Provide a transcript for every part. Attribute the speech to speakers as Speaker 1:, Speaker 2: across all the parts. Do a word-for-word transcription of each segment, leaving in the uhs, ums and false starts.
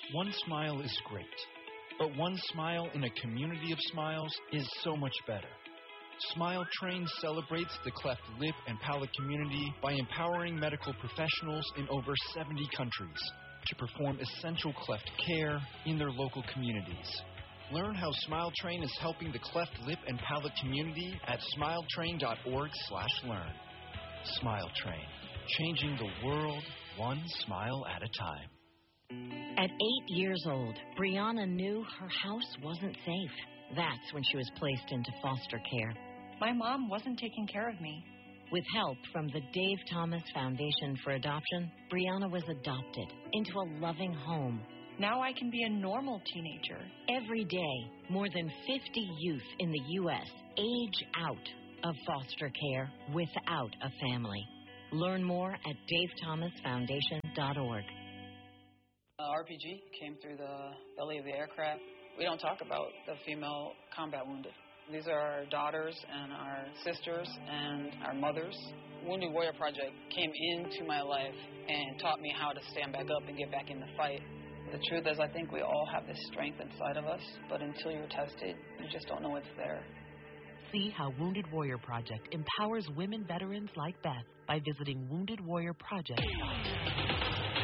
Speaker 1: One smile is great, but one smile in a community of smiles is so much better. Smile Train celebrates the cleft lip and palate community by empowering medical professionals in over seventy countries to perform essential cleft care in their local communities. Learn how Smile Train is helping the cleft lip and palate community at smiletrain.org slash learn. Smile Train, changing the world one smile at a time.
Speaker 2: At eight years old, Brianna knew her house wasn't safe. That's when she was placed into foster care.
Speaker 3: My mom wasn't taking care of me.
Speaker 2: With help from the Dave Thomas Foundation for Adoption, Brianna was adopted into a loving home.
Speaker 3: Now I can be a normal teenager.
Speaker 2: Every day, more than fifty youth in the U S age out of foster care without a family. Learn more at dave thomas foundation dot org.
Speaker 4: Uh, R P G came through the belly of the aircraft. We don't talk about the female combat wounded. These are our daughters and our sisters and our mothers. Wounded Warrior Project came into my life and taught me how to stand back up and get back in the fight. The truth is, I think we all have this strength inside of us, but until you're tested, you just don't know it's there.
Speaker 5: See how Wounded Warrior Project empowers women veterans like Beth by visiting wounded warrior project dot com.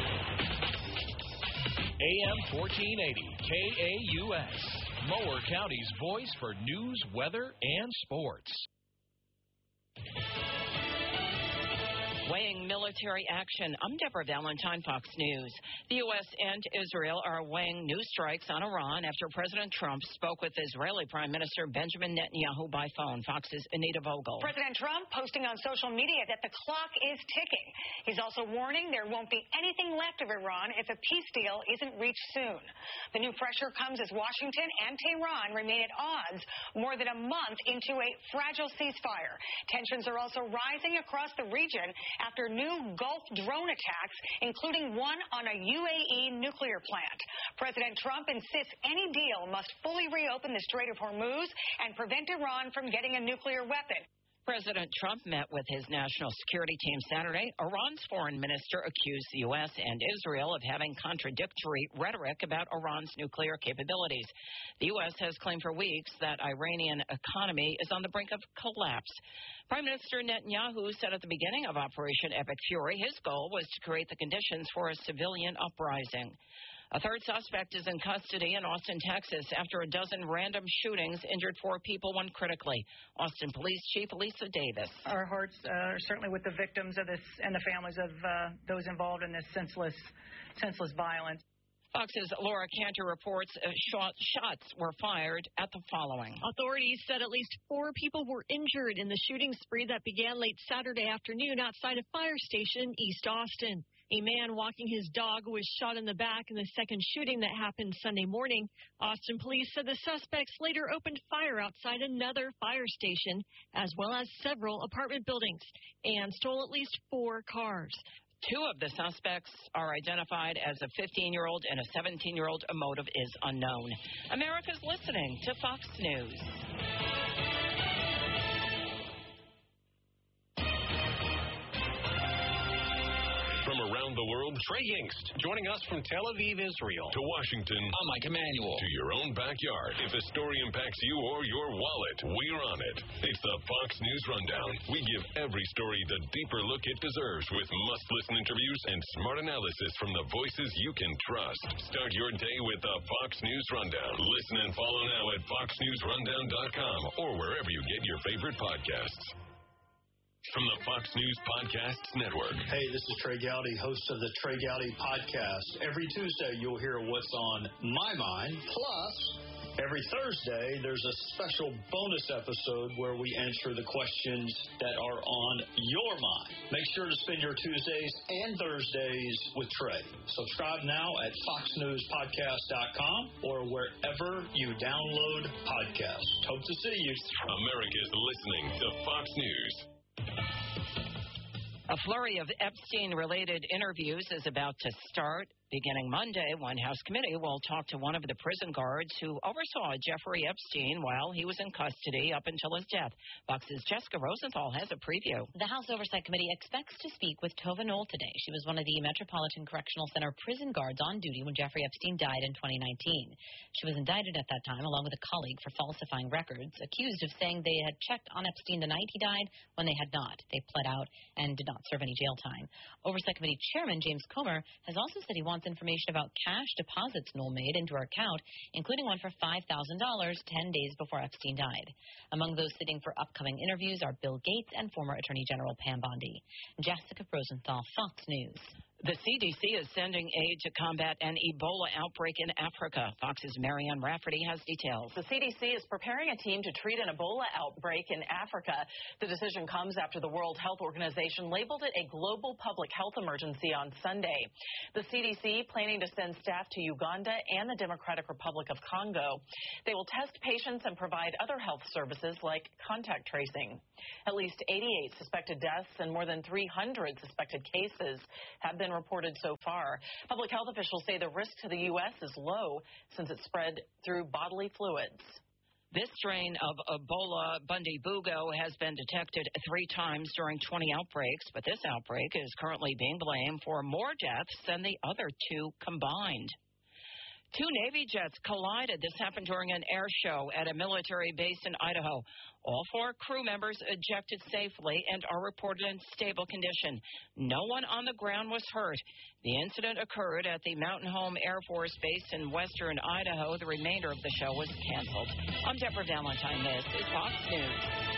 Speaker 6: A M fourteen eighty K A U S, Mower County's voice for news, weather, and sports.
Speaker 7: Weighing military action. I'm Deborah Valentine, Fox News. The U S and Israel are weighing new strikes on Iran after President Trump spoke with Israeli Prime Minister Benjamin Netanyahu by phone. Fox's Anita Vogel.
Speaker 8: President Trump posting on social media that the clock is ticking. He's also warning there won't be anything left of Iran if a peace deal isn't reached soon. The new pressure comes as Washington and Tehran remain at odds more than a month into a fragile ceasefire. Tensions are also rising across the region after new Gulf drone attacks, including one on a U A E nuclear plant. President Trump insists any deal must fully reopen the Strait of Hormuz and prevent Iran from getting a nuclear weapon.
Speaker 7: President Trump met with his national security team Saturday. Iran's foreign minister accused the U S and Israel of having contradictory rhetoric about Iran's nuclear capabilities. The U S has claimed for weeks that Iranian economy is on the brink of collapse. Prime Minister Netanyahu said at the beginning of Operation Epic Fury his goal was to create the conditions for a civilian uprising. A third suspect is in custody in Austin, Texas, after a dozen random shootings injured four people, one critically. Austin Police Chief Lisa Davis.
Speaker 9: Our hearts uh, are certainly with the victims of this and the families of uh, those involved in this senseless, senseless violence.
Speaker 7: Fox's Laura Cantor reports uh, shot, shots were fired at the following.
Speaker 10: Authorities said at least four people were injured in the shooting spree that began late Saturday afternoon outside a fire station in East Austin. A man walking his dog was shot in the back in the second shooting that happened Sunday morning. Austin police said the suspects later opened fire outside another fire station, as well as several apartment buildings, and stole at least four cars.
Speaker 7: Two of the suspects are identified as a fifteen-year-old and a seventeen-year-old. A motive is unknown. America's listening to Fox News.
Speaker 11: From around the world, Trey Yingst joining us from Tel Aviv, Israel. To Washington, I'm Mike Emanuel. To your own backyard. If the story impacts you or your wallet, we're on it. It's the Fox News Rundown. We give every story the deeper look it deserves with must-listen interviews and smart analysis from the voices you can trust. Start your day with the Fox News Rundown. Listen and follow now at fox news rundown dot com or wherever you get your favorite podcasts. From the Fox News Podcasts Network.
Speaker 12: Hey, this is Trey Gowdy, host of the Trey Gowdy Podcast. Every Tuesday, you'll hear what's on my mind. Plus, every Thursday, there's a special bonus episode where we answer the questions that are on your mind. Make sure to spend your Tuesdays and Thursdays with Trey. Subscribe now at fox news podcast dot com or wherever you download podcasts. Hope to see you.
Speaker 11: America's listening to Fox News.
Speaker 7: A flurry of Epstein-related interviews is about to start. Beginning Monday, one House committee will talk to one of the prison guards who oversaw Jeffrey Epstein while he was in custody up until his death. Fox's Jessica Rosenthal has a preview.
Speaker 13: The House Oversight Committee expects to speak with Tova Knoll today. She was one of the Metropolitan Correctional Center prison guards on duty when Jeffrey Epstein died in twenty nineteen. She was indicted at that time along with a colleague for falsifying records, accused of saying they had checked on Epstein the night he died when they had not. They pled out and did not serve any jail time. Oversight Committee Chairman James Comer has also said he wants information about cash deposits Knoll made into her account, including one for five thousand dollars ten days before Epstein died. Among those sitting for upcoming interviews are Bill Gates and former Attorney General Pam Bondi. Jessica Rosenthal, Fox News.
Speaker 7: The C D C is sending aid to combat an Ebola outbreak in Africa. Fox's Marianne Rafferty has details.
Speaker 14: The C D C is preparing a team to treat an Ebola outbreak in Africa. The decision comes after the World Health Organization labeled it a global public health emergency on Sunday. The C D C planning to send staff to Uganda and the Democratic Republic of Congo. They will test patients and provide other health services like contact tracing. At least eighty-eight suspected deaths and more than three hundred suspected cases have been reported so far. Public health officials say the risk to the U S is low since it spread through bodily fluids.
Speaker 7: This strain of Ebola Bundibugyo has been detected three times during twenty outbreaks, but this outbreak is currently being blamed for more deaths than the other two combined. Two Navy jets collided. This happened during an air show at a military base in Idaho. All four crew members ejected safely and are reported in stable condition. No one on the ground was hurt. The incident occurred at the Mountain Home Air Force Base in western Idaho. The remainder of the show was canceled. I'm Deborah Valentine. This is Fox News.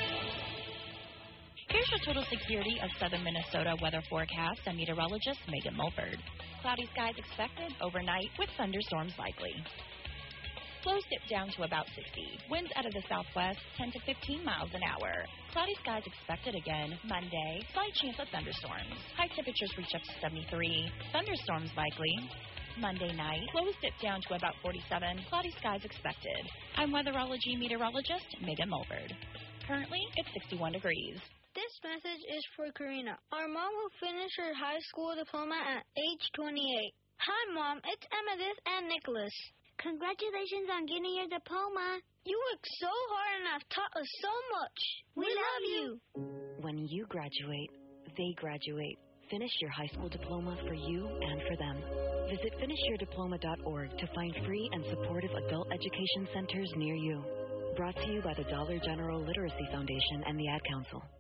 Speaker 15: Here's your total security of southern Minnesota weather forecast. I'm meteorologist Megan Mulford. Cloudy skies expected overnight with thunderstorms likely. Lows dip down to about sixty. Winds out of the southwest ten to fifteen miles an hour. Cloudy skies expected again Monday. Slight chance of thunderstorms. High temperatures reach up to seventy-three. Thunderstorms likely. Monday night, lows dip down to about forty-seven. Cloudy skies expected. I'm weatherology meteorologist Megan Mulford. Currently, it's sixty-one degrees.
Speaker 16: This message is for Karina, our mom who finished her high school diploma at age twenty-eight. Hi, Mom. It's Amethyst and Nicholas.
Speaker 17: Congratulations on getting your diploma.
Speaker 16: You worked so hard and have taught us so much.
Speaker 17: We, we love you.
Speaker 18: When you graduate, they graduate. Finish your high school diploma for you and for them. Visit finish your diploma dot org to find free and supportive adult education centers near you. Brought to you by the Dollar General Literacy Foundation and the Ad Council.